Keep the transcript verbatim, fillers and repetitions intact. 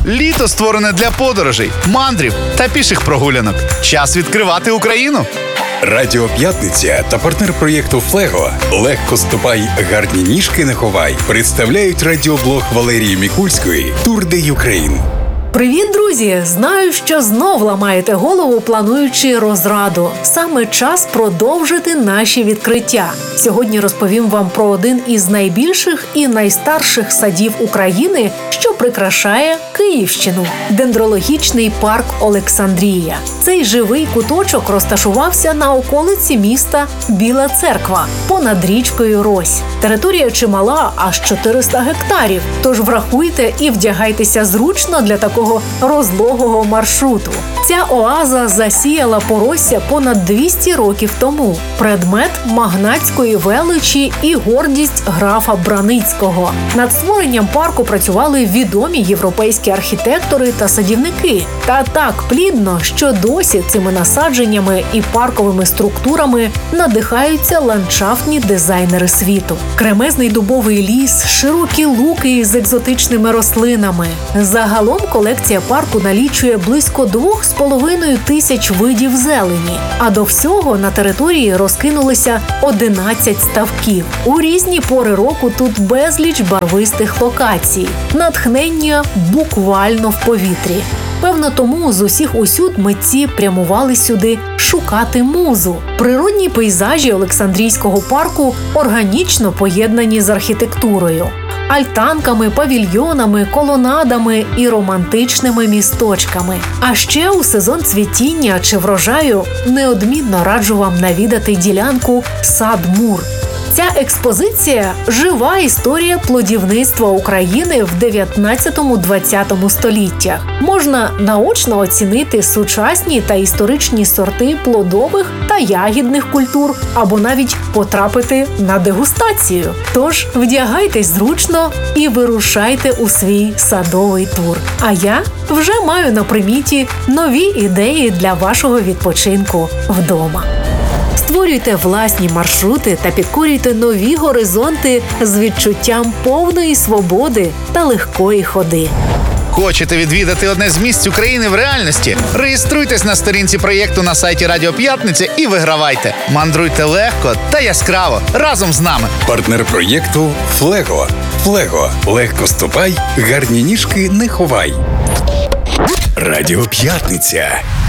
Літо створене для подорожей, мандрів та піших прогулянок. Час відкривати Україну. Радіо П'ятниця та партнер проєкту «Флего» «Легко ступай, гарні ніжки не ховай» представляють радіоблог Валерії Мікульської «Тур де Юкрейн». Привіт, друзі! Знаю, що знов ламаєте голову, плануючи розраду. Саме час продовжити наші відкриття. Сьогодні розповім вам про один із найбільших і найстарших садів України, що прикрашає Київщину – дендрологічний парк Олександрія. Цей живий куточок розташувався на околиці міста Біла Церква, понад річкою Рось. Територія чимала, аж чотириста гектарів, тож врахуйте і вдягайтеся зручно для такого розлогого маршруту. Ця оаза засіяла поросся понад двісті років тому. Предмет магнатської величі і гордість графа Браницького. Над створенням парку працювали відомі європейські архітектори та садівники. Та так плідно, що досі цими насадженнями і парковими структурами надихаються ландшафтні дизайнери світу. Кремезний дубовий ліс, широкі луки з екзотичними рослинами. Загалом колекція парку налічує близько двох з половиною тисяч видів зелені, а до всього на території розкинулися одинадцять ставків. У різні пори року тут безліч барвистих локацій. Натхнення буквально в повітрі. Певно, тому з усіх усюд митці прямували сюди шукати музу. Природні пейзажі Олександрійського парку органічно поєднані з архітектурою. Альтанками, павільйонами, колонадами і романтичними місточками. А ще у сезон цвітіння чи врожаю неодмінно раджу вам навідати ділянку Сад-Мур. Ця експозиція – жива історія плодівництва України в дев'ятнадцятому-двадцятому століттях. Можна наочно оцінити сучасні та історичні сорти плодових та ягідних культур або навіть потрапити на дегустацію. Тож вдягайтесь зручно і вирушайте у свій садовий тур. А я вже маю на приміті нові ідеї для вашого відпочинку вдома. Створюйте власні маршрути та підкорюйте нові горизонти з відчуттям повної свободи та легкої ходи. Хочете відвідати одне з місць України в реальності? Реєструйтесь на сторінці проєкту на сайті Радіо П'ятниця і вигравайте. Мандруйте легко та яскраво разом з нами. Партнер проєкту «Флего». «Флего» – легко ступай, гарні ніжки не ховай. Радіо П'ятниця.